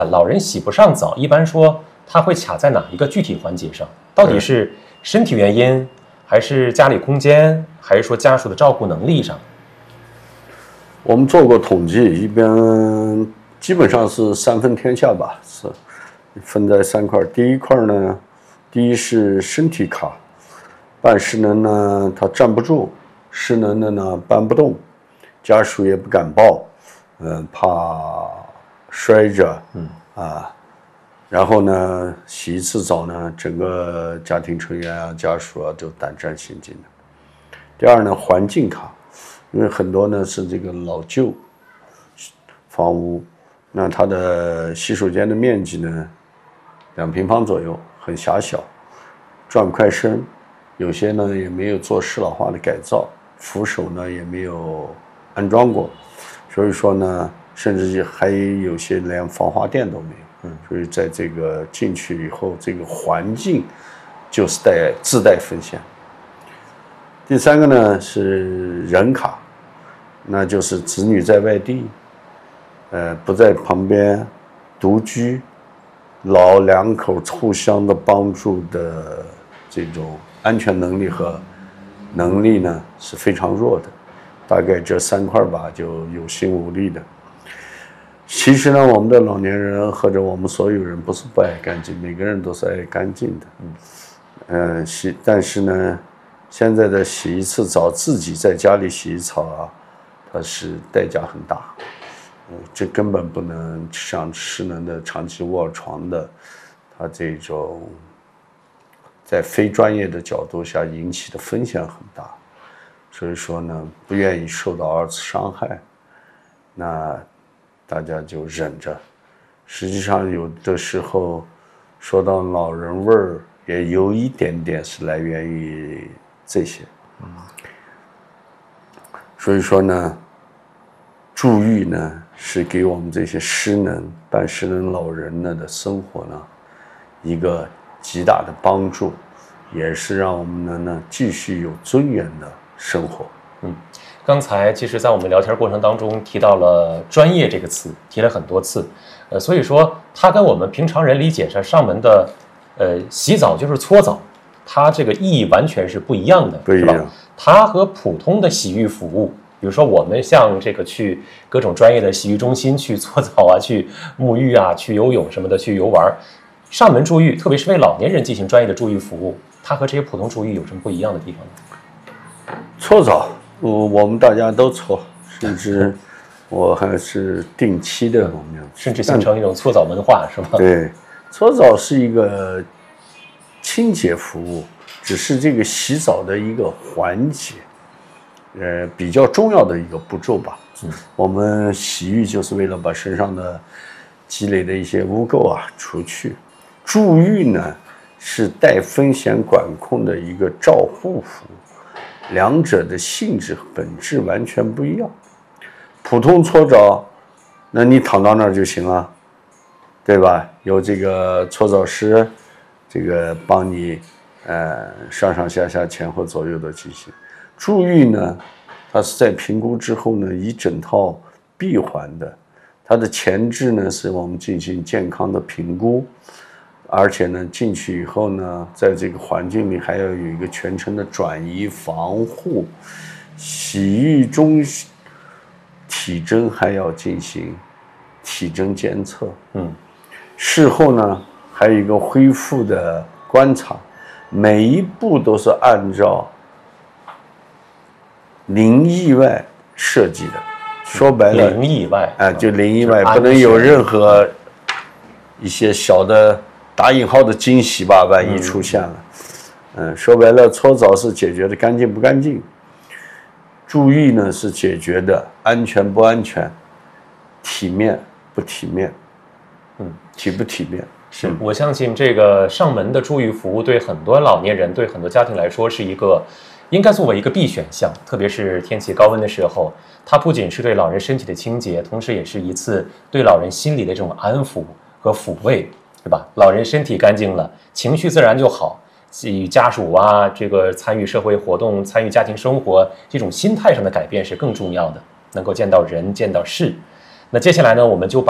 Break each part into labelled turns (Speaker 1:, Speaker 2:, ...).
Speaker 1: 老人洗不上澡，一般说他会卡在哪一个具体环节上？到底是身体原因，还是家里空间，还是说家属的照顾能力上？
Speaker 2: 我们做过统计，一般基本上是三分天下吧，是分在3块。第一块呢，第一是身体卡，办失能呢他站不住，失能的呢搬不动，家属也不敢报，怕摔着，然后呢洗一次澡呢，整个家庭成员啊家属啊都胆战心惊的。第二呢，环境卡。因为很多呢是这个老旧房屋，那它的洗手间的面积呢2平方左右，很狭小，转不开身，有些呢也没有做适老化的改造，扶手呢也没有安装过，所以说呢，甚至还有些连防滑垫都没有。所以在这个进去以后，这个环境就是自带风险。第3个呢是人卡，那就是子女在外地，不在旁边，独居，老两口互相的帮助的这种安全能力和能力呢是非常弱的，大概这3块吧，就有心无力的。其实呢，我们的老年人或者我们所有人不是不爱干净，每个人都是爱干净的，但是呢。现在的洗一次澡，自己在家里洗一次澡啊，它是代价很大，这根本不能像失能的长期卧床的，它这种在非专业的角度下引起的风险很大，所以说呢，不愿意受到2次伤害，那大家就忍着。实际上有的时候说到老人味儿，也有一点点是来源于这些，所以说呢，住院呢是给我们这些办失能老人呢的生活呢一个极大的帮助，也是让我们呢继续有尊严的生活。
Speaker 1: 刚才其实在我们聊天过程当中提到了专业这个词，提了很多次，所以说它跟我们平常人理解上门的洗澡就是搓澡，它这个意义完全是不一样的，是吧？它和普通的洗浴服务，比如说我们像这个去各种专业的洗浴中心去搓澡啊，去沐浴啊，去游泳什么的，去游玩，上门住浴，特别是为老年人进行专业的住浴服务，它和这些普通住浴有什么不一样的地方呢？
Speaker 2: 搓澡，我们大家都搓，甚至我还是定期的，我们
Speaker 1: 甚至形成一种搓澡文化，是吧？
Speaker 2: 对，搓澡是一个清洁服务，只是这个洗澡的一个环节，比较重要的一个步骤吧。我们洗浴就是为了把身上的积累的一些污垢啊除去，住浴呢是带风险管控的一个照护服务，两者的性质和本质完全不一样。普通搓澡，那你躺到那儿就行了，对吧？有这个搓澡师，这个帮你上上下下前后左右的进行。住浴呢，它是在评估之后呢，一整套闭环的，它的前置呢是我们进行健康的评估，而且呢进去以后呢，在这个环境里还要有一个全程的转移防护，洗浴中体征还要进行体征监测，事后呢还有一个恢复的观察，每一步都是按照零意外设计的。说白了，
Speaker 1: 零意外
Speaker 2: 就零意外，不能有任何一些小的打引号的惊喜吧，万一出现了。说白了，搓澡是解决的干净不干净，住浴呢是解决的安全不安全，体面不体面，体不体面。
Speaker 1: 是，我相信这个上门的住浴服务对很多老年人，对很多家庭来说是一个应该作为一个必选项，特别是天气高温的时候，它不仅是对老人身体的清洁，同时也是一次对老人心理的这种安抚和抚慰，对吧？老人身体干净了，情绪自然就好，与家属啊，这个参与社会活动、参与家庭生活，这种心态上的改变是更重要的，能够见到人、见到事。那接下来呢，我们就把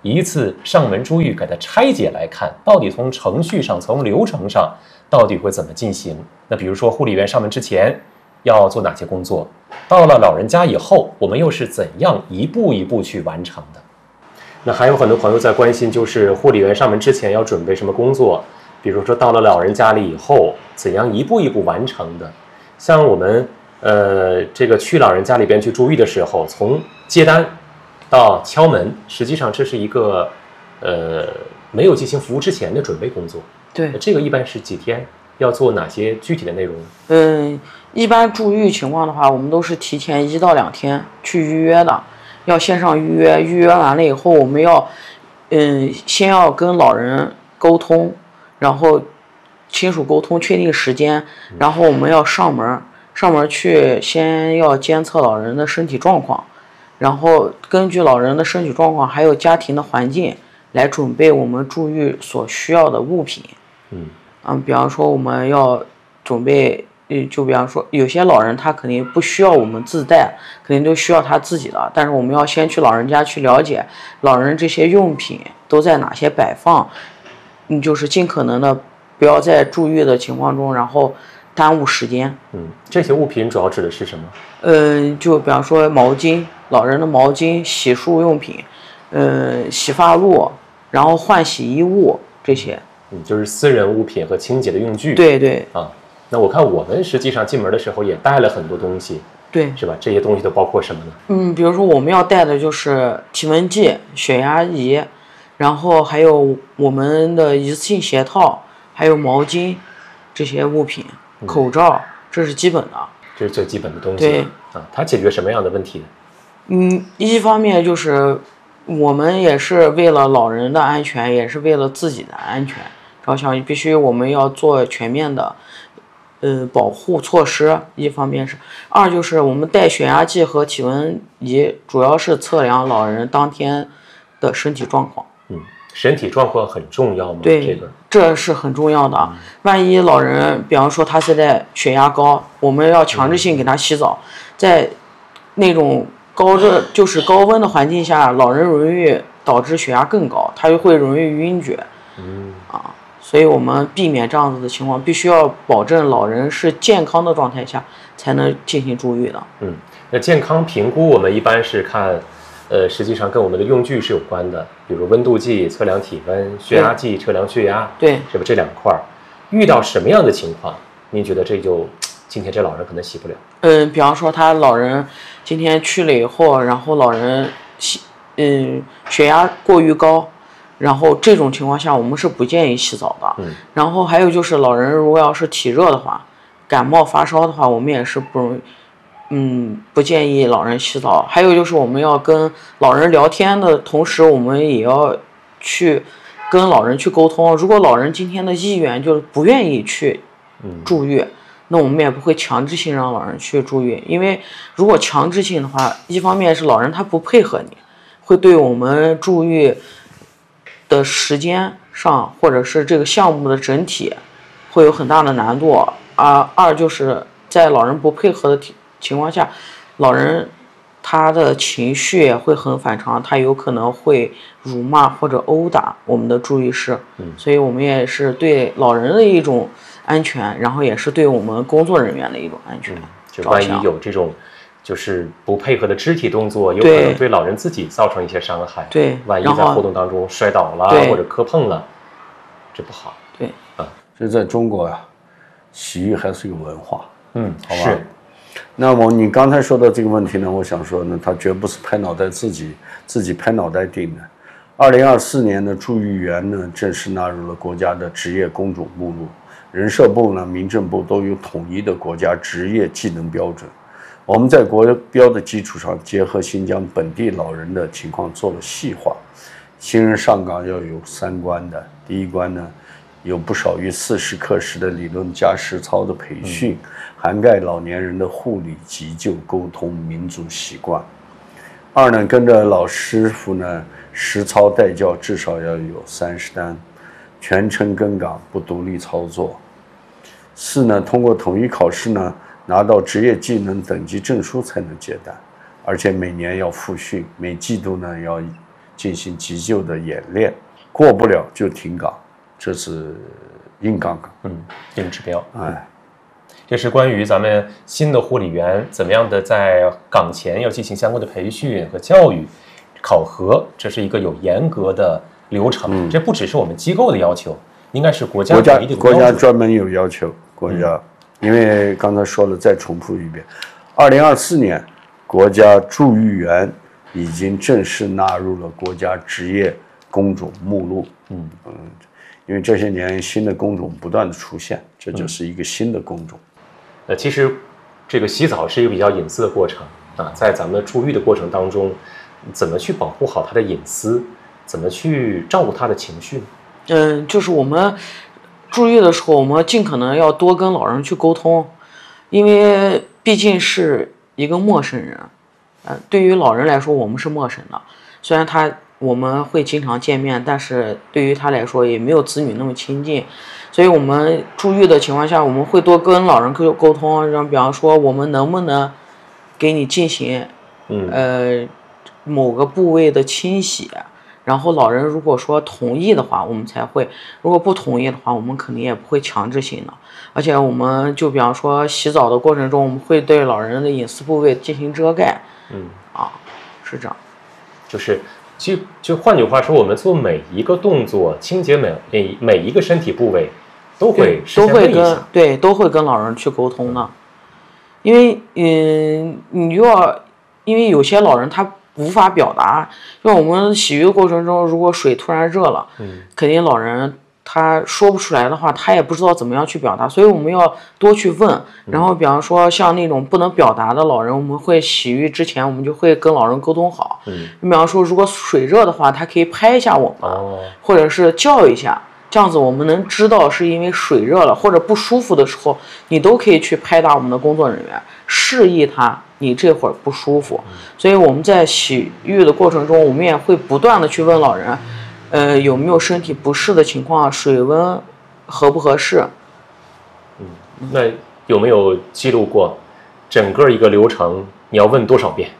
Speaker 1: 一次上门注育给它拆解来看，到底从程序上、从流程上到底会怎么进行？那比如说护理员上门之前要做哪些工作，到了老人家以后，我们又是怎样一步一步去完成的？那还有很多朋友在关心，就是护理员上门之前要准备什么工作，比如说到了老人家里以后，怎样一步一步完成的？像我们这个去老人家里边去注意的时候，从接单到敲门，实际上这是一个没有进行服务之前的准备工作。
Speaker 3: 对，
Speaker 1: 这个一般是几天？要做哪些具体的内容？
Speaker 3: 一般注育情况的话，我们都是提前1到2天去预约的，要线上预约。预约完了以后，我们要先要跟老人沟通，然后亲属沟通确定时间，然后我们要上门去，先要监测老人的身体状况，然后根据老人的身体状况还有家庭的环境来准备我们注育所需要的物品。比方说我们要准备，就比方说有些老人他肯定不需要我们自带，肯定都需要他自己的，但是我们要先去老人家去了解老人这些用品都在哪些摆放，就是尽可能的不要在注育的情况中然后耽误时间。
Speaker 1: 这些物品主要指的是什么？
Speaker 3: 就比方说毛巾，老人的毛巾、洗漱用品，洗发露，然后换洗衣物这些。
Speaker 1: 就是私人物品和清洁的用具。
Speaker 3: 对对
Speaker 1: 啊，那我看我们实际上进门的时候也带了很多东西，
Speaker 3: 对，
Speaker 1: 是吧？这些东西都包括什么呢？
Speaker 3: 比如说我们要带的就是体温计、血压仪，然后还有我们的一次性鞋套，还有毛巾这些物品，口罩，这是基本的。
Speaker 1: 这是最基本的东西。
Speaker 3: 对
Speaker 1: 啊，它解决什么样的问题？
Speaker 3: 一方面就是我们也是为了老人的安全，也是为了自己的安全着想，必须我们要做全面的保护措施。一方面是，二就是我们带血压计和体温仪，主要是测量老人当天的身体状况。
Speaker 1: 身体状况很重要吗？
Speaker 3: 对，这是很重要的。万一老人，比方说他现在血压高，我们要强制性给他洗澡，在那种就是高温的环境下，老人容易导致血压更高，他就会容易晕厥。所以我们避免这样子的情况，必须要保证老人是健康的状态下才能进行注育的。
Speaker 1: 那健康评估我们一般是看，实际上跟我们的用具是有关的，比如温度计测量体温，血压计测量血压，
Speaker 3: 对，
Speaker 1: 是不这2块？遇到什么样的情况，您觉得今天这老人可能洗不了？
Speaker 3: 比方说他老人今天去了以后，然后老人血压过于高。然后这种情况下，我们是不建议洗澡的。然后还有就是老人如果要是体热的话，感冒发烧的话，我们也是不建议老人洗澡。还有就是我们要跟老人聊天的同时，我们也要去跟老人去沟通。如果老人今天的意愿就是不愿意去注育，那我们也不会强制性让老人去注育。因为如果强制性的话，一方面是老人他不配合你，会对我们注育的时间上或者是这个项目的整体会有很大的难度。二就是在老人不配合的情况下，老人他的情绪也会很反常，他有可能会辱骂或者殴打我们的注育师。所以我们也是对老人的一种安全，然后也是对我们工作人员的一种安全。
Speaker 1: 就万一有这种就是不配合的肢体动作，有可能对老人自己造成一些伤害。
Speaker 3: 对，
Speaker 1: 万一在活动当中摔倒了或者磕碰了，这不好。
Speaker 3: 对，
Speaker 2: 所以在中国洗浴还是一个文化。好吧。
Speaker 1: 是。
Speaker 2: 那么你刚才说的这个问题呢，我想说呢，它绝不是拍脑袋自己拍脑袋定的。2024年的注育员呢，正式纳入了国家的职业工种目录，人社部呢、民政部都有统一的国家职业技能标准。我们在国标的基础上，结合新疆本地老人的情况做了细化。新人上岗要有3关的，第一关呢，有不少于40课时的理论加实操的培训，涵盖老年人的护理、急救、沟通、民族习惯。2呢，跟着老师傅呢实操带教至少要有30单，全程跟岗，不独立操作。4呢，通过统一考试呢，拿到职业技能等级证书才能接单，而且每年要复训，每季度呢要进行急救的演练，过不了就停岗，这是硬杠杠。
Speaker 1: 硬指标。
Speaker 2: 哎，
Speaker 1: 这是关于咱们新的护理员怎么样的在岗前要进行相关的培训和教育、考核，这是一个有严格的流程。这不只是我们机构的要求，应该是国家
Speaker 2: 专门有要求。国家，因为刚才说了，再重复一遍，2024年国家驻狱员已经正式纳入了国家职业工种目录。因为这些年新的工种不断的出现，这就是一个新的工种。
Speaker 1: 其实这个洗澡是一个比较隐私的过程啊，在咱们出狱的过程当中，怎么去保护好他的隐私，怎么去照顾他的情绪？
Speaker 3: 就是我们住狱的时候，我们尽可能要多跟老人去沟通，因为毕竟是一个陌生人。对于老人来说，我们是陌生的，虽然我们会经常见面，但是对于他来说也没有子女那么亲近，所以我们住狱的情况下，我们会多跟老人沟通，让比方说我们能不能给你进行某个部位的清洗，然后老人如果说同意的话，我们才会；如果不同意的话，我们肯定也不会强制性的。而且我们就比方说洗澡的过程中，我们会对老人的隐私部位进行遮盖。是这样。
Speaker 1: 就换句话说，我们做每一个动作，清洁每一个身体部位，都会
Speaker 3: 跟老人去沟通的。因为因为有些老人他无法表达，因为我们洗浴的过程中，如果水突然热了，肯定老人他说不出来的话，他也不知道怎么样去表达，所以我们要多去问。然后比方说像那种不能表达的老人，我们会洗浴之前，我们就会跟老人沟通好。比方说如果水热的话，他可以拍一下我们，或者是叫一下，这样子我们能知道是因为水热了或者不舒服的时候，你都可以去拍打我们的工作人员，示意他你这会儿不舒服。所以我们在洗浴的过程中，我们也会不断的去问老人有没有身体不适的情况，水温合不合适。
Speaker 1: 那有没有记录过整个一个流程你要问多少遍？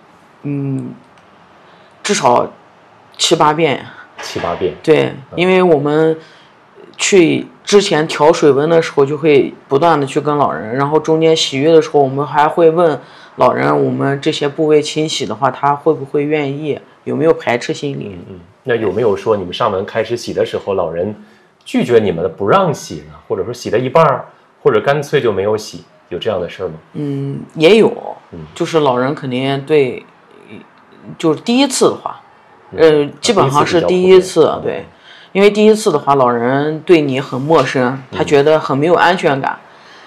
Speaker 3: 至少7、8遍。
Speaker 1: 7、8遍。
Speaker 3: 对，因为我们去之前调水温的时候，就会不断的去跟老人，然后中间洗浴的时候，我们还会问老人，我们这些部位清洗的话，他会不会愿意，有没有排斥心理。
Speaker 1: 那有没有说你们上门开始洗的时候，老人拒绝你们不让洗呢？或者说洗了一半，或者干脆就没有洗，有这样的事吗？
Speaker 3: 也有，就是老人肯定对，就是第一次的话，基本上是第一次，对，因为第一次的话，老人对你很陌生，他觉得很没有安全感，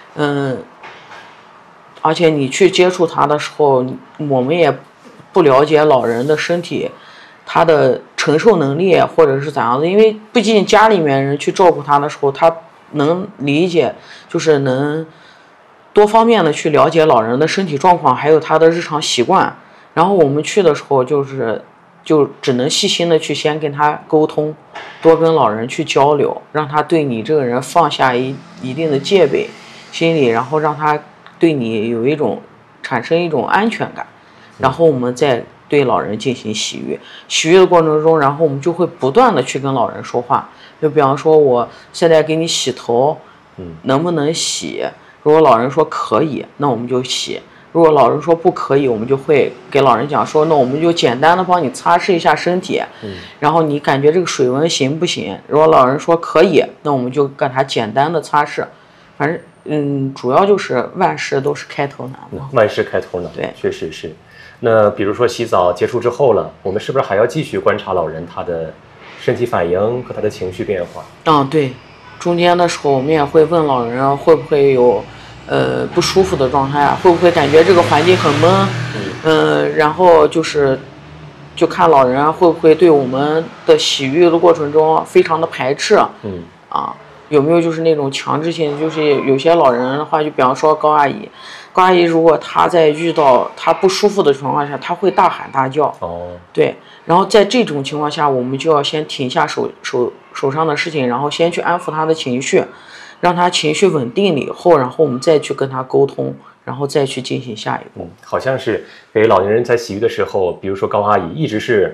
Speaker 3: 而且你去接触他的时候，我们也不了解老人的身体。他的承受能力或者是怎样的，因为毕竟家里面人去照顾他的时候，他能理解，就是能多方面的去了解老人的身体状况，还有他的日常习惯。然后我们去的时候，就只能细心的去先跟他沟通，多跟老人去交流，让他对你这个人放下一定的戒备心理，然后让他对你产生一种安全感，然后我们再对老人进行洗浴。洗浴的过程中，然后我们就会不断的去跟老人说话，就比方说我现在给你洗头，能不能洗？如果老人说可以，那我们就洗；如果老人说不可以，我们就会给老人讲说，那我们就简单的帮你擦拭一下身体，然后你感觉这个水温行不行？如果老人说可以，那我们就跟他简单的擦拭。反正主要就是万事都是开头难嘛。
Speaker 1: 万事开头难，
Speaker 3: 对，
Speaker 1: 确实是。那比如说洗澡结束之后了，我们是不是还要继续观察老人他的身体反应和他的情绪变化？
Speaker 3: 对，中间的时候我们也会问老人会不会有不舒服的状态，会不会感觉这个环境很闷，然后就看老人会不会对我们的洗浴的过程中非常的排斥，有没有就是那种强制性，就是有些老人的话，就比方说高阿姨如果她在遇到她不舒服的情况下，她会大喊大叫，对，然后在这种情况下，我们就要先停下手上的事情，然后先去安抚她的情绪，让她情绪稳定了以后，然后我们再去跟她沟通，然后再去进行下一步。
Speaker 1: 好像是给老年人在洗浴的时候，比如说高阿姨一直是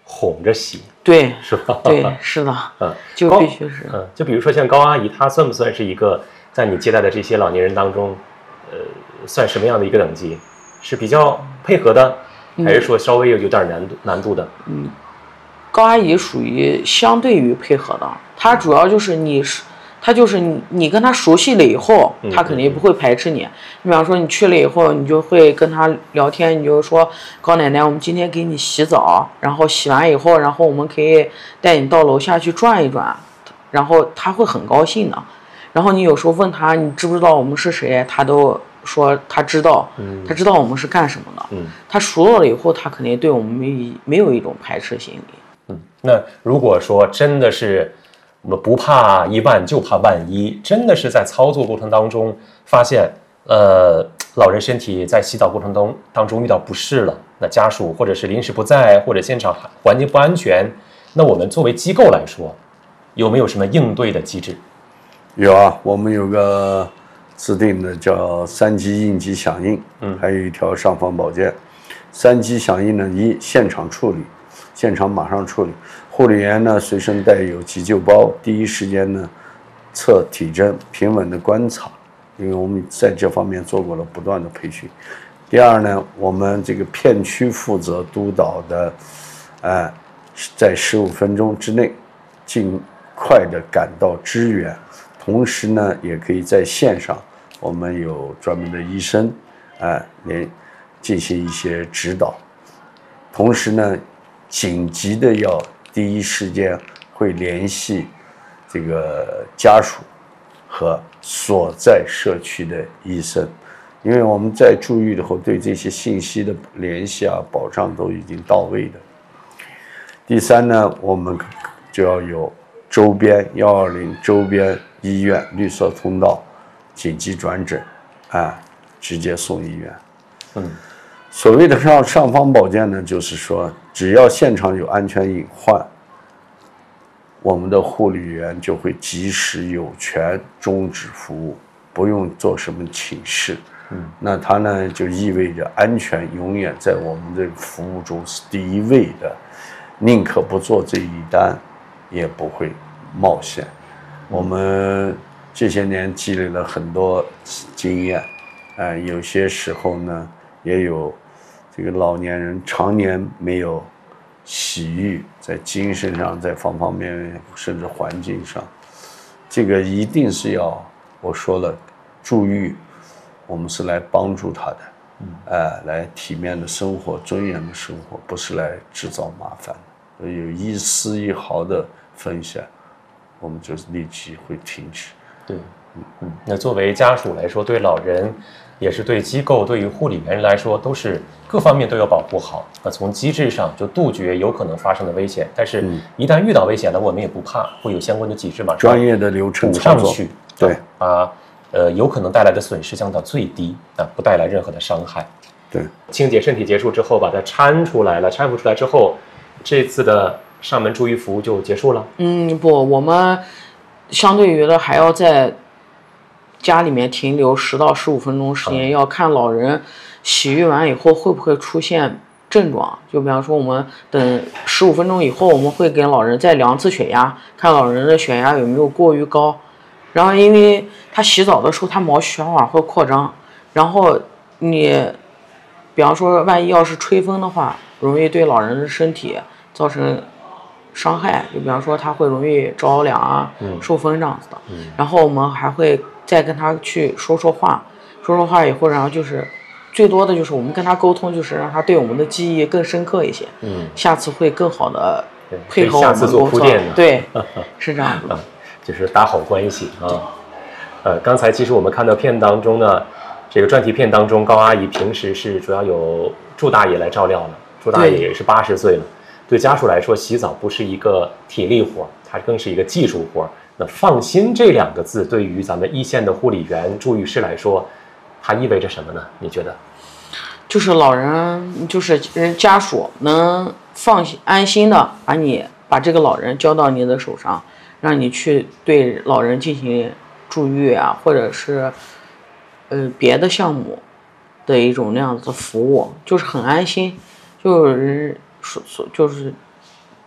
Speaker 1: 哄着洗，
Speaker 3: 对，
Speaker 1: 是吧？
Speaker 3: 对，是的，就必须是。
Speaker 1: 就比如说像高阿姨，她算不算是一个在你接待的这些老年人当中，算什么样的一个等级？是比较配合的，还是说稍微有点难度的？
Speaker 3: 高阿姨属于相对于配合的，她主要就是她就是你跟她熟悉了以后，她肯定不会排斥你。你比方说你去了以后，你就会跟她聊天，你就说高奶奶，我们今天给你洗澡，然后洗完以后，然后我们可以带你到楼下去转一转，然后她会很高兴的。然后你有时候问她你知不知道我们是谁，她都说她知道，她知道我们是干什么的。她熟了以后，她肯定对我们没有一种排斥心理。
Speaker 1: 那如果说真的是我们不怕一万就怕万一，真的是在操作过程当中发现，老人身体在洗澡过程当中遇到不适了，那家属或者是临时不在，或者现场环境不安全，那我们作为机构来说，有没有什么应对的机制？
Speaker 2: 有啊，我们有个制定的叫3级应急响应，还有一条尚方宝剑。3级响应呢，现场处理，现场马上处理。护理员呢随身带有急救包，第一时间呢测体征，平稳的观察，因为我们在这方面做过了不断的培训。第二呢，我们这个片区负责督导的，在15分钟之内尽快的赶到支援，同时呢也可以在线上，我们有专门的医生，进行一些指导，同时呢紧急的要第一时间会联系这个家属和所在社区的医生，因为我们在住院以后对这些信息的联系保障都已经到位的。第三呢，我们就要有周边120周边医院绿色通道紧急转诊，直接送医院。所谓的尚方宝剑呢，就是说只要现场有安全隐患，我们的护理员就会及时有权终止服务，不用做什么请示。那它呢就意味着安全永远在我们的服务中是第一位的，宁可不做这一单，也不会冒险。我们这些年积累了很多经验，有些时候呢也有这个老年人常年没有洗浴，在精神上，在方方面面，甚至环境上，这个一定是要，我说了，住院我们是来帮助他的，来体面的生活，尊严的生活，不是来制造麻烦的。有一丝一毫的风险，我们就立即会停止。
Speaker 1: 对，那作为家属来说，对老人，也是对机构、对于护理员来说，都是各方面都要保护好。那从机制上就杜绝有可能发生的危险，但是一旦遇到危险了，我们也不怕，会有相关的机制马上
Speaker 2: 专业的流程
Speaker 1: 补上去，
Speaker 2: 对，
Speaker 1: 把有可能带来的损失降到最低，不带来任何的伤害。
Speaker 2: 对，
Speaker 1: 清洁身体结束之后，把它搀出来了，搀扶出来之后，这次的上门住院服务就结束了。
Speaker 3: 不，我们相对于的还要在家里面停留10到15分钟时间，要看老人洗浴完以后会不会出现症状。就比方说，我们等15分钟以后，我们会给老人再量次血压，看老人的血压有没有过于高。然后，因为他洗澡的时候，他毛细血管会扩张，然后你，比方说，万一要是吹风的话，容易对老人的身体造成伤害。就比方说，他会容易着凉受风这样子的。然后我们还会再跟他去说说话以后，然后就是最多的就是我们跟他沟通，就是让他对我们的记忆更深刻一些。下次会更好的配合我们工作。对，是这样子的。
Speaker 1: 就是打好关系啊。刚才其实我们看到片当中呢，这个专题片当中，高阿姨平时是主要有祝大爷来照料了，祝大爷也是80岁了。对家属来说，洗澡不是一个体力活，它更是一个技术活。那放心这2个字，对于咱们一线的护理员、住院师来说，它意味着什么呢？你觉得？
Speaker 3: 就是老人，就是家属能放心安心的把这个老人交到你的手上，让你去对老人进行住院或者是别的项目的一种那样子的服务，就是很安心，就是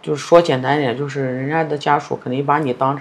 Speaker 3: 就是说简单点，就是人家的家属肯定把你当